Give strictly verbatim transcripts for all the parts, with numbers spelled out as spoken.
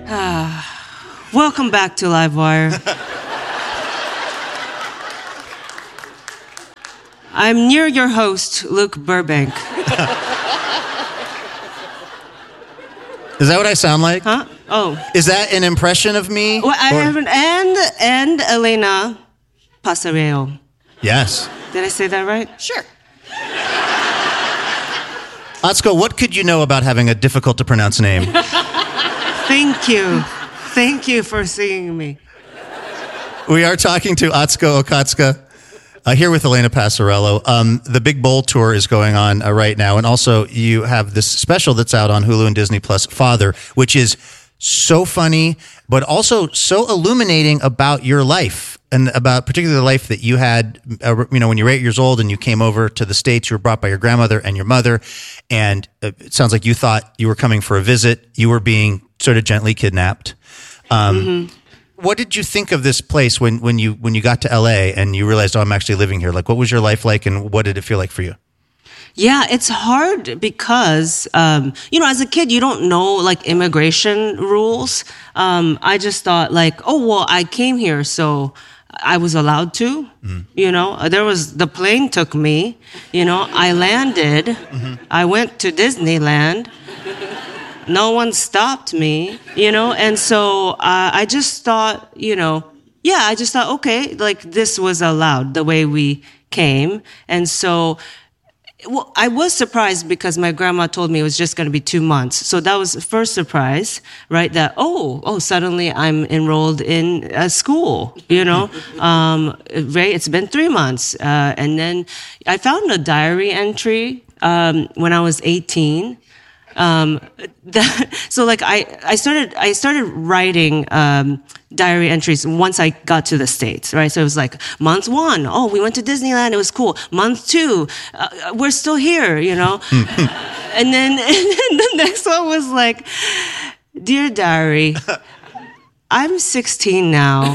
Welcome back to Livewire. I'm near your host, Luke Burbank. Is that what I sound like? Huh? Oh. Is that an impression of me? Well, I or... have an and and Elena Pasareo. Yes. Did I say that right? Sure. Atsuko, what could you know about having a difficult to pronounce name? Thank you. Thank you for seeing me. We are talking to Atsuko Okatsuka, uh, here with Elena Passarello. Um, the Big Bowl Tour is going on uh, right now, and also you have this special that's out on Hulu and Disney Plus, Father, which is so funny, but also so illuminating about your life, and about particularly the life that you had, uh, you know, when you were eight years old and you came over to the States. You were brought by your grandmother and your mother, and it sounds like you thought you were coming for a visit. You were being sort of gently kidnapped. Um, mm-hmm. What did you think of this place when, when you when you got to L A and you realized, oh, I'm actually living here? Like, what was your life like, and what did it feel like for you? Yeah, it's hard because, um, you know, as a kid, you don't know, like, immigration rules. Um, I just thought, like, oh, well, I came here, so I was allowed to, mm. you know. There was, the plane took me, you know, I landed, mm-hmm. I went to Disneyland. No one stopped me, you know, and so uh, I just thought, you know, yeah, I just thought, okay, like, this was allowed the way we came. And so... Well, I was surprised because my grandma told me it was just going to be two months. So that was the first surprise, right? That, oh, oh, suddenly I'm enrolled in a school, you know? um, right? It's been three months. Uh, and then I found a diary entry um, when I was eighteen. Um, that, so like I, I started, I started writing, um, diary entries once I got to the States, right? So it was like month one, oh, we went to Disneyland, it was cool. Month two, uh, we're still here, you know? and then, and then the next one was like, dear diary, I'm sixteen now.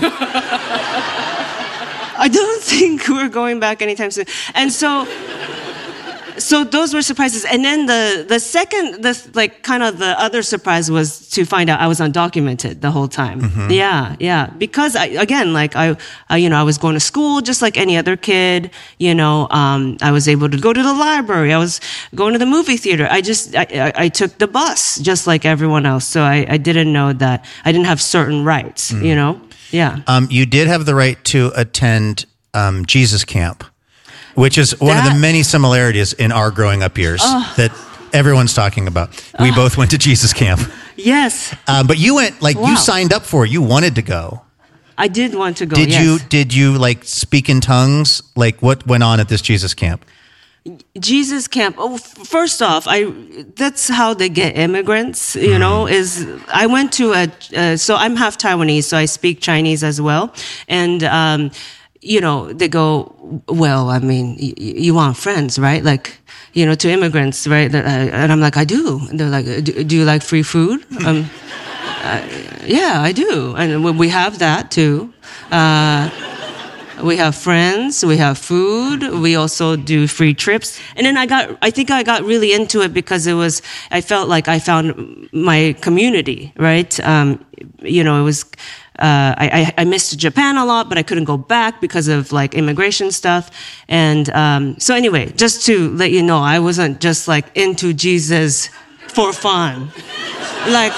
I don't think we're going back anytime soon. And so, So those were surprises. And then the, the second, the like kind of the other surprise was to find out I was undocumented the whole time. Mm-hmm. Yeah, yeah. Because I, again, like I, I, you know, I was going to school just like any other kid, you know, um, I was able to go to the library. I was going to the movie theater. I just, I, I, I took the bus just like everyone else. So I, I didn't know that I didn't have certain rights, mm. you know? Yeah. Um, you did have the right to attend, um, Jesus Camp. Which is one that, of the many similarities in our growing up years uh, that everyone's talking about. We uh, both went to Jesus Camp. Yes. Um, but you went, like, wow. you signed up for it. You wanted to go. I did want to go, Did yes. you, did you, like, speak in tongues? Like, what went on at this Jesus Camp? Jesus Camp. Oh, first off, I that's how they get immigrants, you mm. know, is I went to a, uh, so I'm half Taiwanese, so I speak Chinese as well. And, um, you know, they go, well, I mean, y- you want friends, right? Like, you know, to immigrants, right? And I'm like, I do. And they're like, do, do you like free food? um, uh, yeah, I do. And we have that too. Uh, we have friends, we have food, we also do free trips. And then I got, I think I got really into it because it was, I felt like I found my community, right? Um, you know, it was, Uh, I, I missed Japan a lot, but I couldn't go back because of like immigration stuff. And um, so anyway, just to let you know, I wasn't just like into Jesus for fun. Like,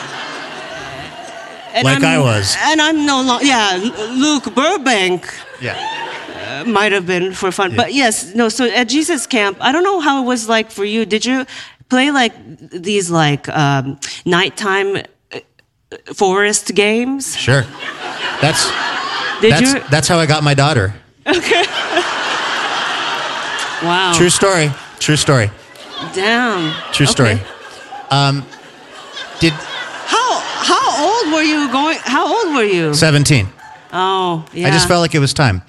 like I'm, I was. And I'm no longer, yeah, Luke Burbank. Yeah. Uh, might have been for fun. Yeah. But yes, no, so at Jesus Camp, I don't know how it was like for you. Did you play like these like um, nighttime forest games? Sure. That's Did that's, you? that's how I got my daughter. Okay. Wow. True story. True story. Damn. True story. Okay. Um, did how how old were you going? How old were you? seventeen. Oh, yeah. I just felt like it was time.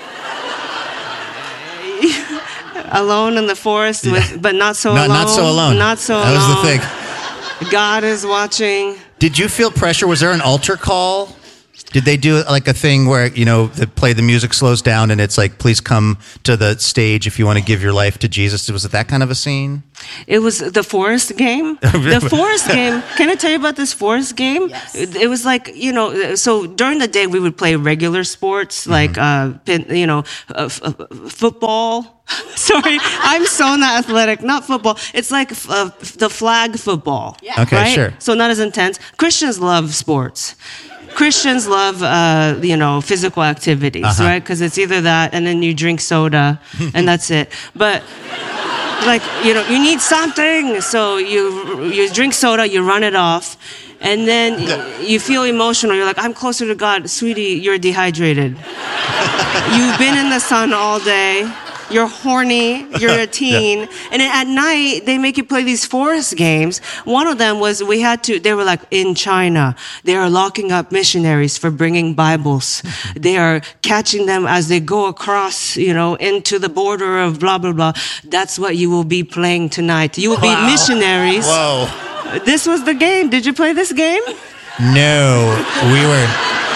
Alone in the forest, with, yeah. but not so not, alone. Not so alone. Not so that alone. That was the thing. God is watching. Did you feel pressure? Was there an altar call Did they do like a thing where, you know, the play, the music slows down and it's like, please come to the stage if you want to give your life to Jesus? Was it that kind of a scene? It was the Forest game. The Forest game. Can I tell you about this Forest game? Yes. It, it was like, you know, so during the day we would play regular sports, mm-hmm. like, uh, pin, you know, uh, f- uh, football. Sorry, I'm so not athletic. Not football. It's like uh, the flag football. Yeah. Okay, right? sure. So not as intense. Christians love sports. Christians love, uh, you know, physical activities, uh-huh. right? Because it's either that and then you drink soda and that's it. But like, you know, you need something. So you you drink soda, you run it off. And then yeah. you feel emotional. You're like, I'm closer to God. Sweetie, you're dehydrated. You've been in the sun all day. You're horny, you're a teen. Yeah. And then at night, they make you play these forest games. One of them was we had to, they were like, in China, they are locking up missionaries for bringing Bibles. They are catching them as they go across, you know, into the border of blah, blah, blah. That's what you will be playing tonight. You will be wow. missionaries. Whoa. This was the game. Did you play this game? No, we were,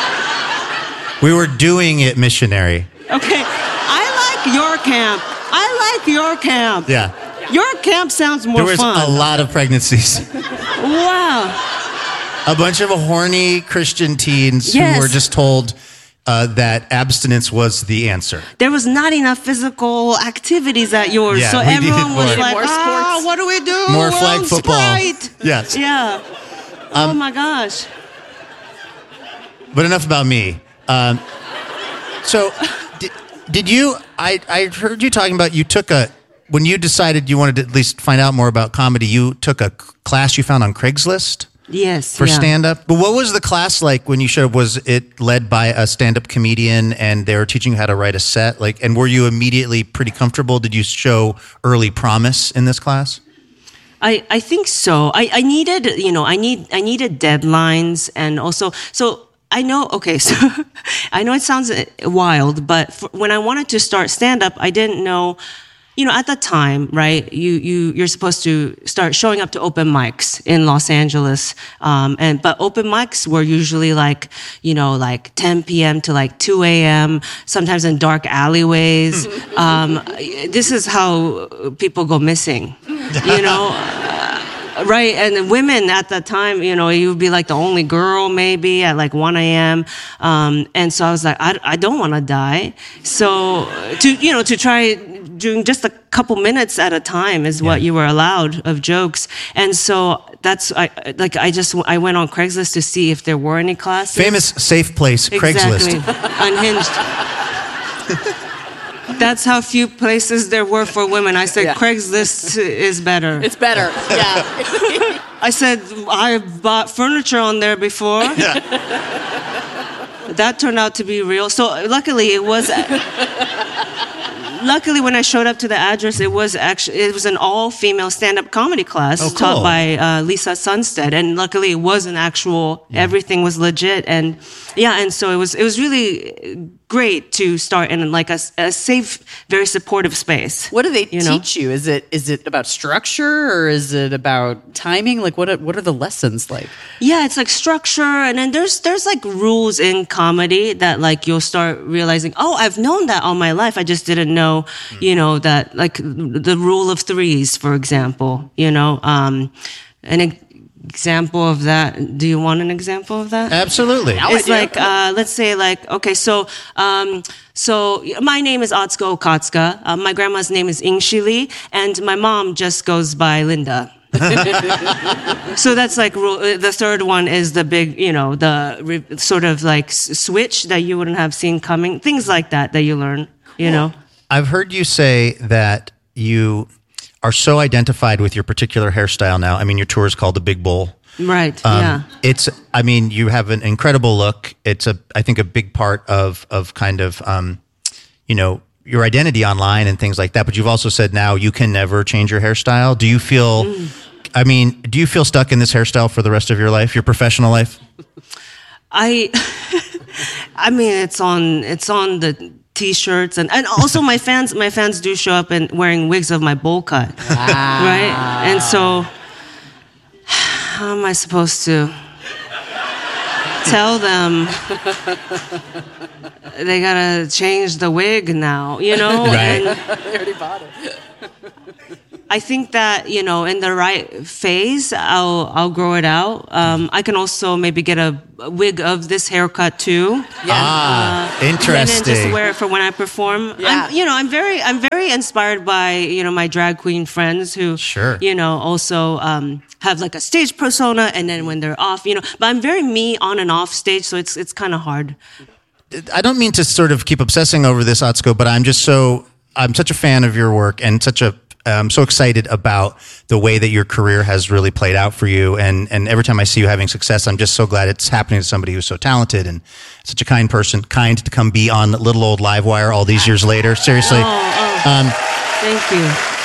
we were doing it missionary. Okay. Your camp. I like your camp. Yeah. Your camp sounds more fun. There was fun. a lot of pregnancies. Wow. A bunch of horny Christian teens yes. who were just told uh, that abstinence was the answer. There was not enough physical activities at yours, yeah, so everyone was like, more ah, sports. what do we do? More We're flag football. Sprite. Yes. Yeah. Um, oh my gosh. But enough about me. Um, so... Did you, I, I heard you talking about you took a, when you decided you wanted to at least find out more about comedy, you took a class you found on Craigslist? Yes. For yeah. stand-up? But what was the class like when you showed up? Was it led by a stand-up comedian and they were teaching you how to write a set? Like, and were you immediately pretty comfortable? Did you show early promise in this class? I, I think so. I, I needed, you know, I need, I needed deadlines and also, so I know, okay, so I know it sounds wild, but for, when I wanted to start stand-up, I didn't know, you know, at the time, right, you, you, you're supposed to start showing up to open mics in Los Angeles. Um, and, but open mics were usually like, you know, like ten p.m. to like two a.m., sometimes in dark alleyways. um, this is how people go missing, you know? Right, and women at that time, you know, you would be like the only girl maybe at like one a.m. Um, and so I was like, I, I don't want to die. So to, you know, to try doing just a couple minutes at a time is what yeah. you were allowed of jokes. And so that's, I like, I just, I went on Craigslist to see if there were any classes. Famous safe place, Craigslist. Exactly, unhinged. That's how few places there were for women. I said, yeah. Craigslist is better. It's better, yeah. I said, I've bought furniture on there before. Yeah. That turned out to be real. So luckily it was... Luckily, when I showed up to the address, it was actually it was an all-female stand-up comedy class oh, cool. taught by uh, Lisa Sunstead, and luckily it was an actual. Yeah. Everything was legit, and yeah, and so it was it was really great to start in like a, a safe, very supportive space. What do they you teach know? you? Is it is it about structure or is it about timing? Like what are, what are the lessons like? Yeah, it's like structure, and then there's there's like rules in comedy that like you'll start realizing. Oh, I've known that all my life. I just didn't know. You know, that like the rule of threes, for example, you know, um, an e- example of that. Do you want an example of that? Absolutely. Now it's like, uh, let's say like, okay, so, um, so my name is Atsuko Okatsuka. Uh, my grandma's name is Ingshi Lee, and my mom just goes by Linda. So that's like rule. The third one is the big, you know, the re- sort of like s- switch that you wouldn't have seen coming. Things like that that you learn, you know. I've heard you say that you are so identified with your particular hairstyle now. I mean, your tour is called The Big Bowl. Right, um, yeah. It's, I mean, you have an incredible look. It's, a, I think, a big part of, of kind of, um, you know, your identity online and things like that. But you've also said now you can never change your hairstyle. Do you feel, mm. I mean, do you feel stuck in this hairstyle for the rest of your life, your professional life? I, I mean, it's on, it's on the T-shirts and, and also my fans my fans do show up and wearing wigs of my bowl cut, wow. right? And so, how am I supposed to? tell them they gotta change the wig now, you know? Right. And They already bought it. I think that, you know, in the right phase, I'll I'll grow it out. Um, I can also maybe get a, a wig of this haircut too. Ah, And then interesting. just wear it for when I perform. Yeah. I'm, you know, I'm very, I'm very inspired by, you know, my drag queen friends who, Sure. you know, also um, have like a stage persona, and then when they're off, you know. But I'm very me on and off stage, so it's it's kind of hard. I don't mean to sort of keep obsessing over this, Atsuko, but I'm just so I'm such a fan of your work and such a I'm so excited about the way that your career has really played out for you. And, and every time I see you having success, I'm just so glad it's happening to somebody who's so talented and such a kind person, kind to come be on Little Old Livewire all these years later. Seriously. Oh, oh. Um, Thank you.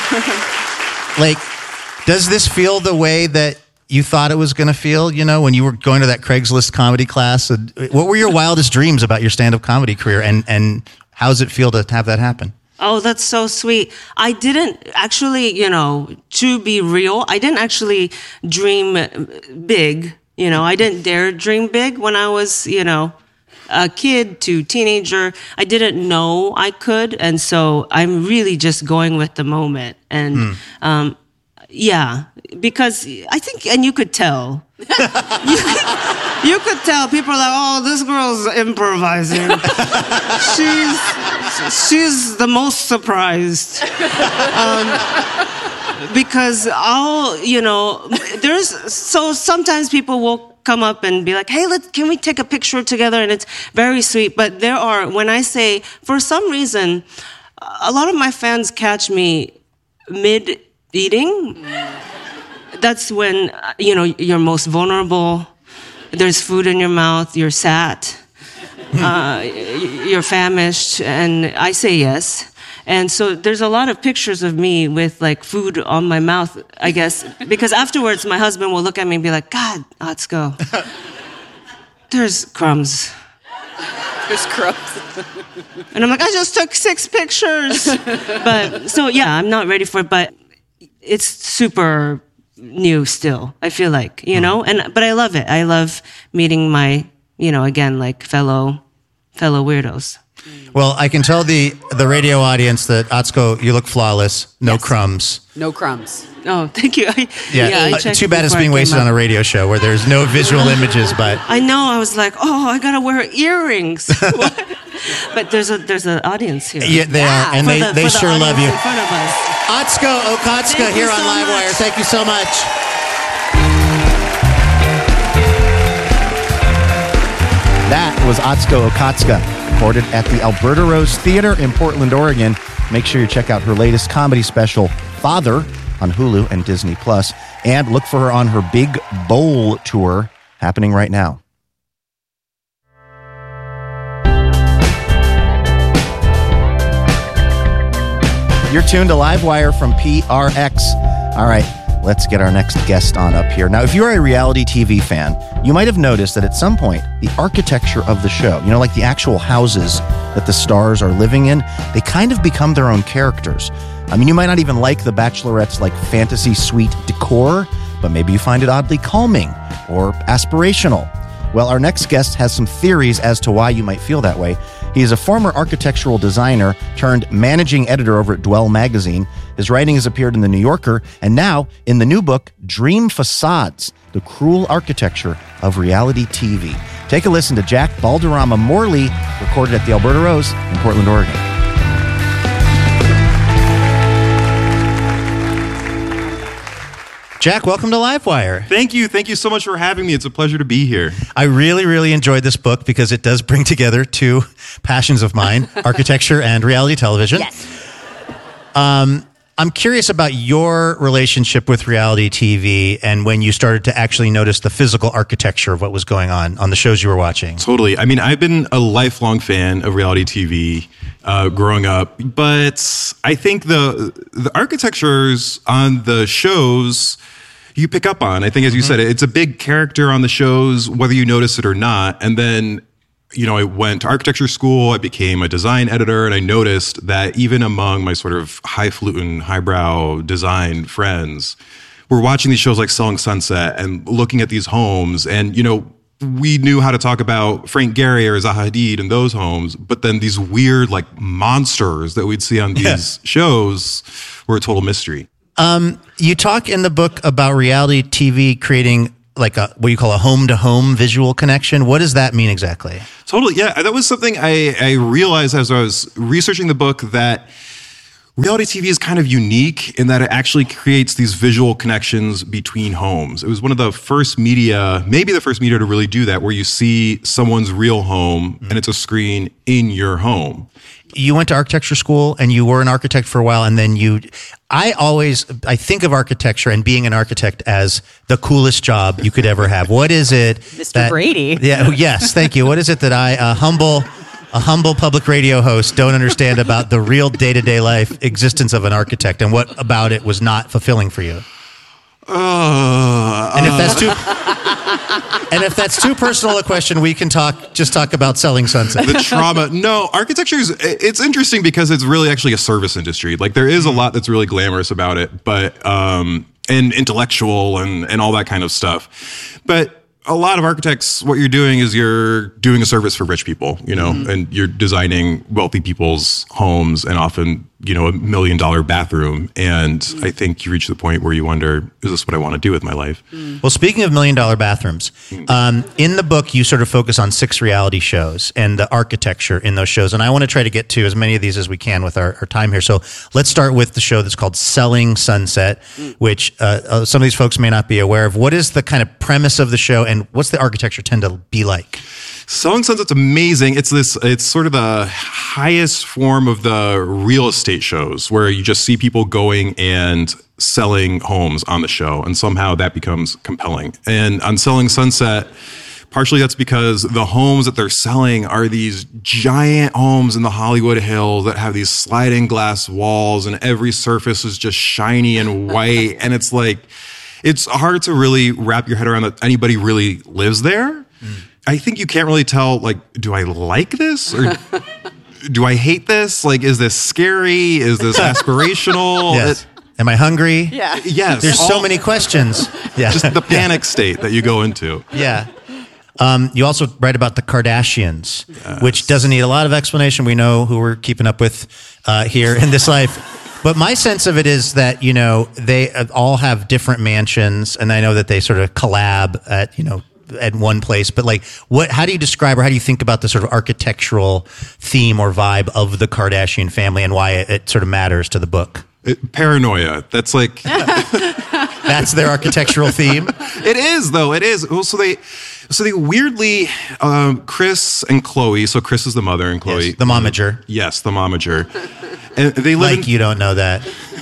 like, does this feel the way that you thought it was going to feel, you know, when you were going to that Craigslist comedy class? What were your wildest dreams about your stand-up comedy career? And, and how does it feel to have that happen? Oh, that's so sweet. I didn't actually, you know, to be real, I didn't actually dream big. You know, I didn't dare dream big when I was, you know, a kid to teenager. I didn't know I could. And so I'm really just going with the moment. And, Hmm. um, yeah, because I think, and you could tell. you, could, you could tell. People are like, oh, this girl's improvising. she's she's the most surprised. Um, because I'll, you know, there's, so sometimes people will come up and be like, hey, let's, can we take a picture together? And it's very sweet. But there are, when I say, for some reason, a lot of my fans catch me mid eating. That's when, you know, you're most vulnerable. There's food in your mouth. You're sad. Uh, you're famished. And I say yes. And so there's a lot of pictures of me with like food on my mouth, I guess, because afterwards my husband will look at me and be like, God, Atsuko, there's crumbs. There's crumbs. And I'm like, I just took six pictures. But so, yeah, I'm not ready for it, but it's super new still, I feel like, you know, and, but I love it. I love meeting my, you know, again, like fellow, fellow weirdos. Well, I can tell the the radio audience that Atsuko, you look flawless. No Yes. crumbs. No crumbs. Oh, thank you. I, Yeah. I uh, checked too bad it's before I being came wasted up. on a radio show where there's no visual images, but I know. I was like, oh, I gotta wear earrings. But there's a there's an audience here. yeah, they are, and For they, the- they for the sure love audience you. in front of us. Atsuko Okatsuka Thank you here on so Livewire. much. Thank you so much. That was Atsuko Okatsuka, recorded at the Alberta Rose Theater in Portland, Oregon. Make sure you check out her latest comedy special, Father, on Hulu and Disney Plus, and look for her on her Big Bowl tour happening right now. You're tuned to Livewire from P R X. All right, let's get our next guest on up here. Now, if you're a reality T V fan, you might have noticed that at some point, the architecture of the show, you know, like the actual houses that the stars are living in, they kind of become their own characters. I mean, you might not even like The Bachelorette's like fantasy suite decor, but maybe you find it oddly calming or aspirational. Well, our next guest has some theories as to why you might feel that way. He is a former architectural designer turned managing editor over at Dwell Magazine. His writing has appeared in The New Yorker and now in the new book, Dream Facades, The Cruel Architecture of Reality T V. Take a listen to Jack Balderrama Morley, recorded at the Alberta Rose in Portland, Oregon. Jack, welcome to Livewire. Thank you. Thank you so much for having me. It's a pleasure to be here. I really, really enjoyed this book because it does bring together two passions of mine, architecture and reality television. Yes. Um, I'm curious about your relationship with reality T V and when you started to actually notice the physical architecture of what was going on on the shows you were watching. Totally. I mean, I've been a lifelong fan of reality T V uh, growing up, but I think the the architectures on the shows you pick up on. I think, as you mm-hmm. said, it's a big character on the shows, whether you notice it or not. And then, you know, I went to architecture school, I became a design editor, and I noticed that even among my sort of highfalutin, highbrow design friends, we're watching these shows like Selling Sunset and looking at these homes. And, you know, we knew how to talk about Frank Gehry or Zaha Hadid in those homes, but then these weird like monsters that we'd see on these Yeah. shows were a total mystery. Um, you talk in the book about reality T V creating like a what you call a home-to-home visual connection. What does that mean exactly? Totally. Yeah. That was something I, I realized as I was researching the book, that reality T V is kind of unique in that it actually creates these visual connections between homes. It was one of the first media, maybe the first media to really do that, where you see someone's real home and it's a screen in your home. You went to architecture school and you were an architect for a while, and then you, I always, I think of architecture and being an architect as the coolest job you could ever have. What is it? Mister that- Brady. Yeah. Yes. Thank you. What is it that I, a humble, a humble public radio host, don't understand about the real day-to-day life existence of an architect, and what about it was not fulfilling for you? Uh, And if that's too, and if that's too personal a question, we can talk. Just talk about Selling Sunset. the trauma. No, architecture is, it's interesting because it's really actually a service industry. Like there is a lot that's really glamorous about it, but, um, and intellectual and, and all that kind of stuff. But a lot of architects, what you're doing is you're doing a service for rich people, you know, mm-hmm. and you're designing wealthy people's homes and often, you know, a million dollar bathroom. And mm-hmm. I think you reach the point where you wonder, is this what I want to do with my life? Mm. Well, speaking of million dollar bathrooms, um, in the book, you sort of focus on six reality shows and the architecture in those shows. And I want to try to get to as many of these as we can with our, our time here. So let's start with the show that's called Selling Sunset, mm. which uh, uh, some of these folks may not be aware of. What is the kind of premise of the show, and what's the architecture tend to be like? Selling Sunset's amazing. It's this, it's sort of the highest form of the real estate shows where you just see people going and selling homes on the show, and somehow that becomes compelling. And on Selling Sunset, partially that's because the homes that they're selling are these giant homes in the Hollywood Hills that have these sliding glass walls, and every surface is just shiny and white. And it's like, it's hard to really wrap your head around that anybody really lives there. Mm. I think you can't really tell, like, do I like this or do I hate this? Like, is this scary? Is this aspirational? Yes. It, Am I hungry? Yeah. yes. There's all, so many questions. Yeah. Just the panic state that you go into. Yeah. Um, you also write about the Kardashians, yes. which doesn't need a lot of explanation. We know who we're keeping up with uh, here in this life. But my sense of it is that, you know, they all have different mansions, and I know that they sort of collab at, you know, at one place, but like, what, how do you describe or how do you think about the sort of architectural theme or vibe of the Kardashian family and why it, it sort of matters to the book? It, paranoia. That's like, that's their architectural theme. It is though. It is. Well, so they, so they weirdly, um, Kris and Khloe. So Kris is the mother and Khloe, yes, the momager. Yes, the momager. And they live like in, you don't know that.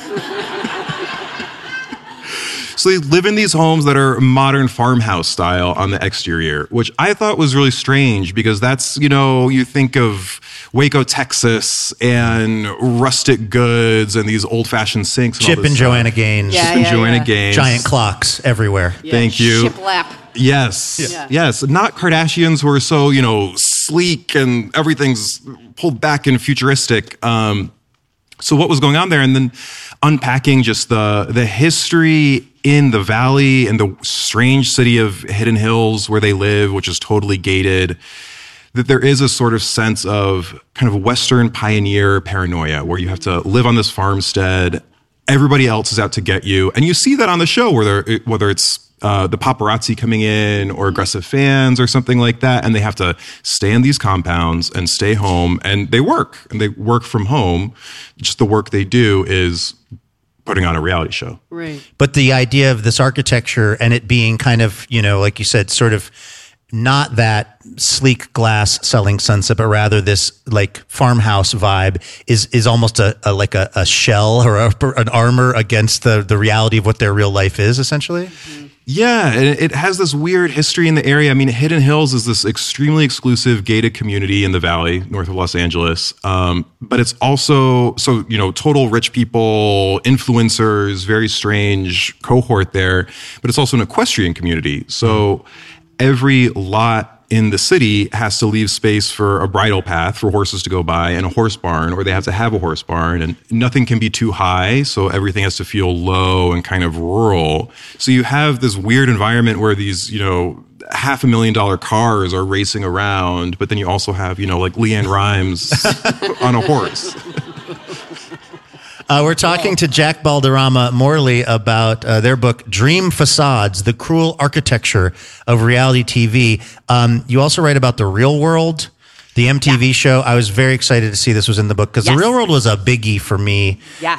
So they live in these homes that are modern farmhouse style on the exterior, which I thought was really strange because that's, you know, you think of Waco, Texas and rustic goods and these old fashioned sinks. And Chip all this and stuff. Joanna Gaines. Yeah, Chip and yeah, Joanna yeah. Gaines. Giant clocks everywhere. Yeah, Thank you. Shiplap. Yes. Yeah. Yes. Not Kardashians who are so, you know, sleek and everything's pulled back and futuristic. Um, so what was going on there? And then unpacking just the the history in the valley and the strange city of Hidden Hills where they live, which is totally gated, that there is a sort of sense of kind of Western pioneer paranoia where you have to live on this farmstead. Everybody else is out to get you. And you see that on the show, where whether it's uh, the paparazzi coming in or aggressive fans or something like that. And they have to stay in these compounds and stay home, and they work and they work from home. Just the work they do is putting on a reality show. Right. But the idea of this architecture and it being kind of, you know, like you said, sort of not that sleek glass Selling Sunset, but rather this like farmhouse vibe is is almost a, a like a, a shell or a, an armor against the the reality of what their real life is, essentially. Mm-hmm. Yeah, and it has this weird history in the area. I mean, Hidden Hills is this extremely exclusive gated community in the valley north of Los Angeles. Um, but it's also, so, you know, total rich people, influencers, very strange cohort there. But it's also an equestrian community. So every lot in the city has to leave space for a bridle path for horses to go by and a horse barn, or they have to have a horse barn, and nothing can be too high, so everything has to feel low and kind of rural. So you have this weird environment where these, you know, half a million dollar cars are racing around, but then you also have, you know, like Leanne Rimes on a horse. Uh, we're talking to Jack Balderrama Morley about uh, their book, Dream Facades, The Cruel Architecture of Reality T V. Um, you also write about The Real World, the M T V yeah. show. I was very excited to see this was in the book because yes. The Real World was a biggie for me yeah.